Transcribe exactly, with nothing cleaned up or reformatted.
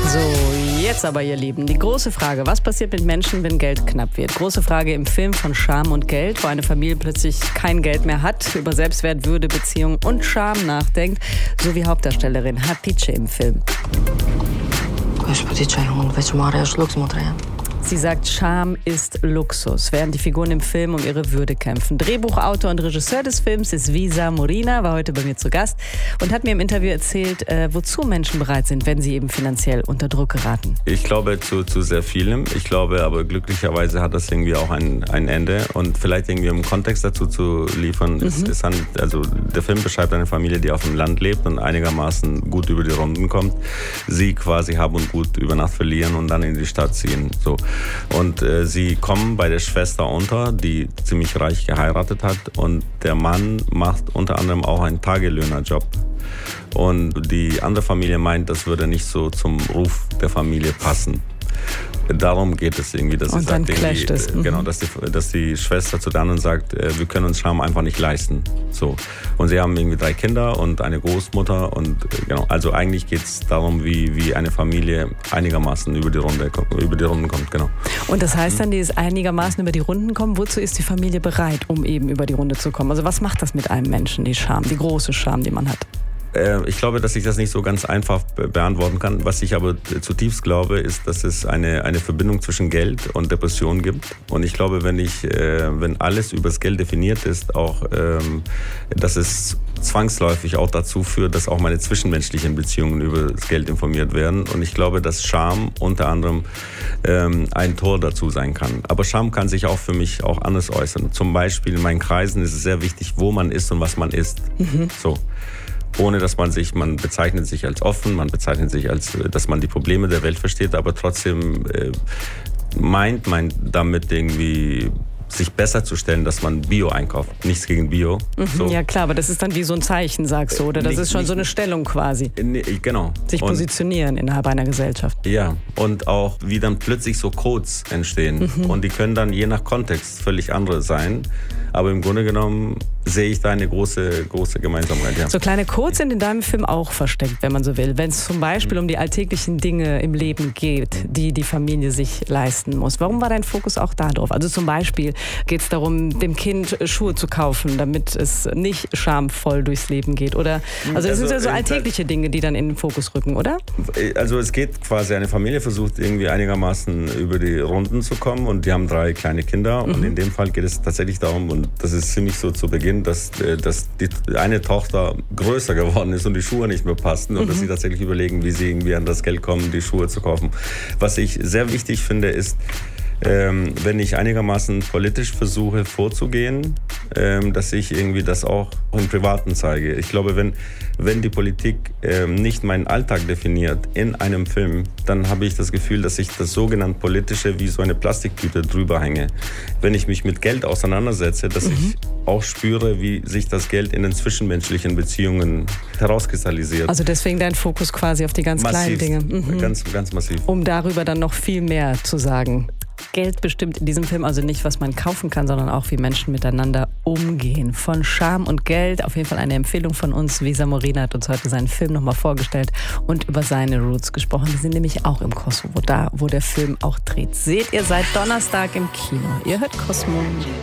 So, jetzt aber, ihr Lieben, die große Frage. Was passiert mit Menschen, wenn Geld knapp wird? Große Frage im Film von Scham und Geld, wo eine Familie plötzlich kein Geld mehr hat, über Selbstwert, Würde, Beziehung und Scham nachdenkt, so wie Hauptdarstellerin Hatice im Film. Sie sagt, Scham ist Luxus, während die Figuren im Film um ihre Würde kämpfen. Drehbuchautor und Regisseur des Films ist Visa Morina, war heute bei mir zu Gast und hat mir im Interview erzählt, äh, wozu Menschen bereit sind, wenn sie eben finanziell unter Druck geraten. Ich glaube zu, zu sehr vielem. Ich glaube aber glücklicherweise hat das irgendwie auch ein, ein Ende. Und vielleicht irgendwie um Kontext dazu zu liefern, mhm. ist, ist also der Film beschreibt eine Familie, die auf dem Land lebt und einigermaßen gut über die Runden kommt. Sie quasi Hab und Gut über Nacht verlieren und dann in die Stadt ziehen. So. Und äh, sie kommen bei der Schwester unter, die ziemlich reich geheiratet hat. Und der Mann macht unter anderem auch einen Tagelöhnerjob. Und die andere Familie meint, das würde nicht so zum Ruf der Familie passen. Darum geht es irgendwie, dass, und sie dann sagt, clasht es. Mhm. Genau, dass die, dass die Schwester zu der anderen sagt, wir können uns Scham einfach nicht leisten. So. Und sie haben irgendwie drei Kinder und eine Großmutter. Und genau, also eigentlich geht es darum, wie, wie eine Familie einigermaßen über die Runde, über die Runden kommt. Genau. Und das heißt dann, die ist einigermaßen über die Runden kommen. Wozu ist die Familie bereit, um eben über die Runde zu kommen? Also was macht das mit einem Menschen, die Scham, die große Scham, die man hat? Ich glaube, dass ich das nicht so ganz einfach beantworten kann. Was ich aber zutiefst glaube, ist, dass es eine, eine Verbindung zwischen Geld und Depression gibt. Und ich glaube, wenn ich, wenn alles übers Geld definiert ist, auch, dass es zwangsläufig auch dazu führt, dass auch meine zwischenmenschlichen Beziehungen über das Geld informiert werden. Und ich glaube, dass Scham unter anderem ein Tor dazu sein kann. Aber Scham kann sich auch für mich auch anders äußern. Zum Beispiel in meinen Kreisen ist es sehr wichtig, wo man ist und was man isst. Mhm. So. Ohne dass man sich, man bezeichnet sich als offen, man bezeichnet sich als, dass man die Probleme der Welt versteht, aber trotzdem äh, meint man damit irgendwie sich besser zu stellen, dass man Bio einkauft. Nichts gegen Bio. Mhm, so. Ja klar, aber das ist dann wie so ein Zeichen, sagst du, oder? Das nicht, ist schon nicht, so eine Stellung quasi. Nee, genau. Sich und, positionieren innerhalb einer Gesellschaft. Ja, und auch wie dann plötzlich so Codes entstehen. Mhm. Und die können dann je nach Kontext völlig andere sein. Aber im Grunde genommen sehe ich da eine große, große Gemeinsamkeit. Ja. So kleine Codes sind in deinem Film auch versteckt, wenn man so will. Wenn es zum Beispiel um die alltäglichen Dinge im Leben geht, die die Familie sich leisten muss. Warum war dein Fokus auch da drauf? Also zum Beispiel geht es darum, dem Kind Schuhe zu kaufen, damit es nicht schamvoll durchs Leben geht. Oder, also es also, sind ja so alltägliche Dinge, die dann in den Fokus rücken, oder? Also es geht quasi, eine Familie versucht irgendwie einigermaßen über die Runden zu kommen und die haben drei kleine Kinder. Mhm. Und in dem Fall geht es tatsächlich darum, und das ist ziemlich so zu Beginn, dass, dass die eine Tochter größer geworden ist und die Schuhe nicht mehr passten und mhm. dass sie tatsächlich überlegen, wie sie irgendwie an das Geld kommen, die Schuhe zu kaufen. Was ich sehr wichtig finde, ist, Ähm, wenn ich einigermaßen politisch versuche vorzugehen, ähm, dass ich irgendwie das auch im Privaten zeige. Ich glaube, wenn, wenn die Politik ähm, nicht meinen Alltag definiert in einem Film, dann habe ich das Gefühl, dass ich das sogenannte Politische wie so eine Plastiktüte drüber hänge. Wenn ich mich mit Geld auseinandersetze, dass mhm. ich auch spüre, wie sich das Geld in den zwischenmenschlichen Beziehungen herauskristallisiert. Also deswegen dein Fokus quasi auf die ganz massiv, kleinen Dinge. Mhm. Ganz, ganz massiv. Um darüber dann noch viel mehr zu sagen. Geld bestimmt in diesem Film also nicht, was man kaufen kann, sondern auch, wie Menschen miteinander umgehen. Von Scham und Geld, auf jeden Fall eine Empfehlung von uns. Visa Morina hat uns heute seinen Film nochmal vorgestellt und über seine Roots gesprochen. Die sind nämlich auch im Kosovo, da wo der Film auch dreht. Seht ihr seit Donnerstag im Kino. Ihr hört Cosmo.